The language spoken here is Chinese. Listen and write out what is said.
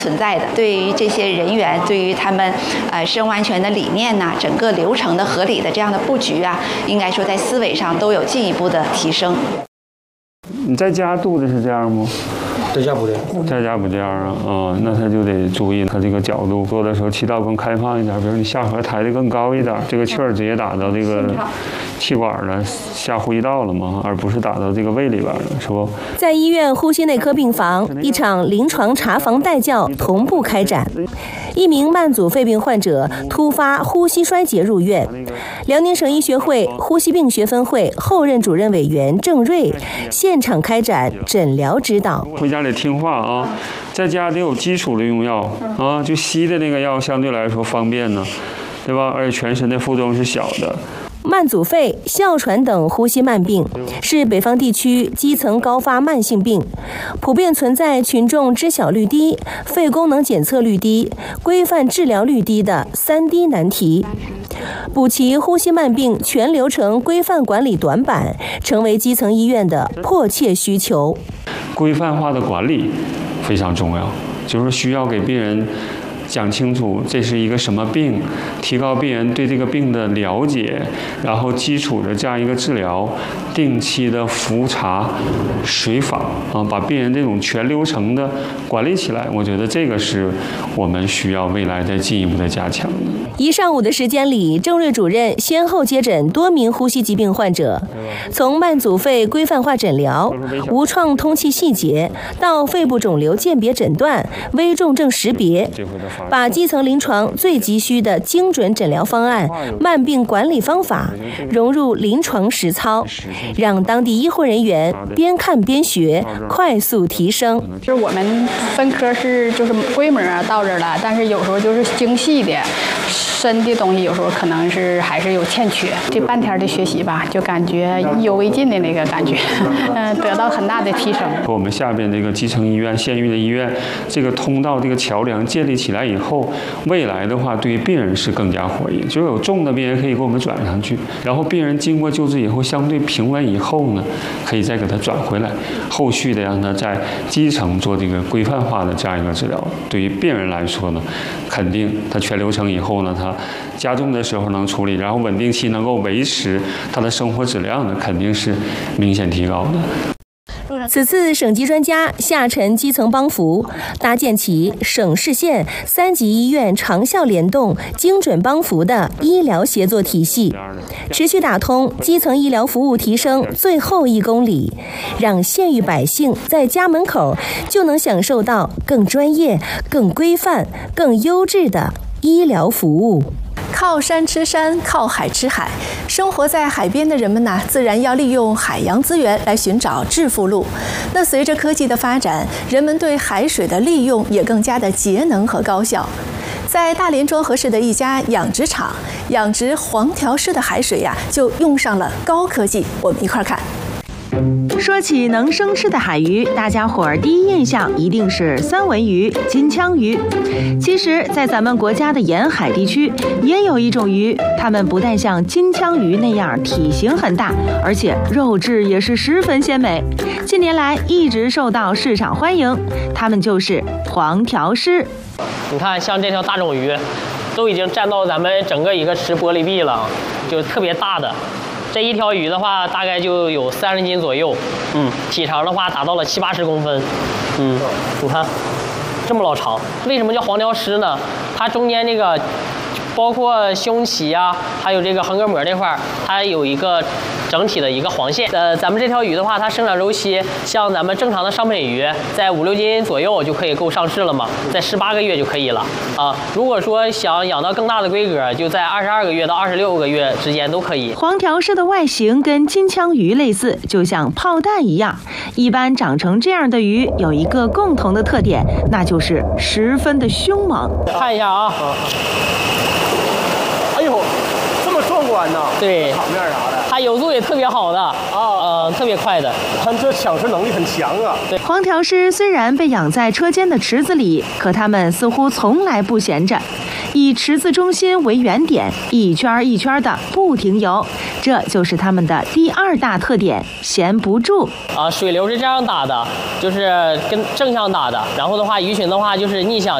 存在的。对于这些人员，对于他们生物安全的理念呐，整个流程的合理的这样的布局啊，应该说在思维上都有进一步的提升。 你在家度的是这样吗？ 在家不这样， 在家不这样啊，那他就得注意他这个角度，做的时候气道更开放一点，比如你下颌抬得更高一点，这个气儿直接打到这个气管了，下呼吸道了嘛，而不是打到这个胃里边了，是不？ 在医院呼吸内科病房，一场临床查房带教同步开展。一名慢阻肺病患者突发呼吸衰竭入院，辽宁省医学会呼吸病学分会后任主任委员郑瑞现场开展诊疗指导。 回家得听话啊，在家得有基础的用药啊，就吸的那个药相对来说方便呢，对吧？而且全身的副作用是小的。 慢阻肺、哮喘等呼吸慢病是北方地区基层高发慢性病，普遍存在群众知晓率低、肺功能检测率低、规范治疗率低的3低难题。补齐呼吸慢病全流程规范管理短板，成为基层医院的迫切需求。 规范化的管理非常重要，就是需要给病人讲清楚这是一个什么病，提高病人对这个病的了解，然后基础的这样一个治疗，定期的复查、随访啊，把病人这种全流程的管理起来。我觉得这个是我们需要未来再进一步的加强的。 一上午的时间里，郑瑞主任先后接诊多名呼吸疾病患者，从慢阻肺规范化诊疗、无创通气细节到肺部肿瘤鉴别诊断、危重症识别，把基层临床最急需的精准诊疗方案、慢病管理方法融入临床实操，让当地医护人员边看边学，快速提升。 就是我们分科就是规模到这儿了，但是有时候就是精细的、深的东西，有时候可能还是有欠缺。这半天的学习吧，就感觉意犹未尽的那个感觉，得到很大的提升。 和我们下边这个基层医院、县域的医院，这个通道、这个桥梁建立起来以后，未来的话对于病人是更加活跃，就有重的病人可以给我们转上去，然后病人经过救治以后相对平稳以后呢，可以再给他转回来，后续的让他在基层做这个规范化的这样一个治疗。对于病人来说呢，肯定他全流程以后呢，他加重的时候能处理，然后稳定期能够维持他的生活质量呢，肯定是明显提高的。 此次省级专家下沉基层帮扶，搭建起省市县3级医院长效联动、精准帮扶的医疗协作体系，持续打通基层医疗服务提升最后1公里，让县域百姓在家门口就能享受到更专业、更规范、更优质的医疗服务。 靠山吃山，靠海吃海，生活在海边的人们呢，自然要利用海洋资源来寻找致富路。那随着科技的发展，人们对海水的利用也更加的节能和高效。在大连庄河市的一家养殖场，养殖黄条式的海水呀，就用上了高科技。我们一块儿看。 说起能生吃的海鱼，大家伙儿第一印象一定是三文鱼、金枪鱼。其实，在咱们国家的沿海地区，也有一种鱼，它们不但像金枪鱼那样体型很大，而且肉质也是十分鲜美。近年来一直受到市场欢迎，它们就是黄条虱。 你看，像这条大种鱼，都已经占到咱们整个一个池玻璃壁了，就特别大的。这一条鱼的话，大概就有30斤左右，体长的话达到了70-80公分，你看，这么老长。为什么叫黄条虱呢？它中间这个，包括胸鳍啊，还有这个横膈膜这块，它有一个整体的一个黄线。咱们这条鱼的话，它生长周期像咱们正常的商品鱼，在5-6斤左右就可以够上市了嘛，在18个月就可以了啊。如果说想养到更大的规格，就在22个月到26个月之间都可以。 黄条虱的外形跟金枪鱼类似，就像炮弹一样。一般长成这样的鱼有一个共同的特点，那就是十分的凶猛。 看一下啊。 哎呦，这么壮观呢！ 对， 场面啥的， 它游速也特别好的特别快的， 它这抢食能力很强啊。 对， 黄条虱虽然被养在车间的池子里，可它们似乎从来不闲着，以池子中心为原点，一圈一圈的不停游， 这就是它们的第2大特点——闲不住。 水流是这样打的，就是跟正向打的，然后的话鱼群的话就是逆向。